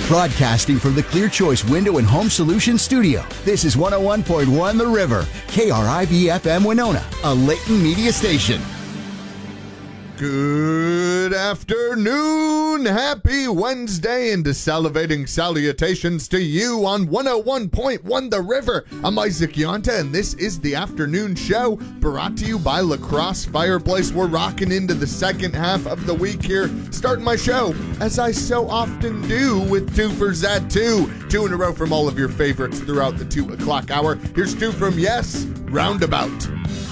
Broadcasting from the Clear Choice Window and Home Solutions Studio, this is 101.1 The River, KRIV-FM Winona, a Layton media station. Good afternoon. Happy Wednesday and salivating salutations to you on 101.1 The River. I'm Isaac Yonta, and this is the afternoon show brought to you by La Crosse Fireplace. We're rocking into the second half of the week here, starting my show, as I so often do, with two for Zat 2. Two in a row from all of your favorites throughout the 2 o'clock hour. Here's two from Yes, Roundabout.